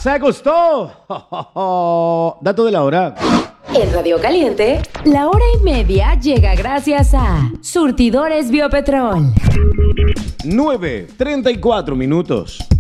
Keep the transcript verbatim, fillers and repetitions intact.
¡Se gustó! Dato de la hora. En Radio Caliente, la hora y media llega gracias a Surtidores Biopetrol. nueve treinta y cuatro minutos.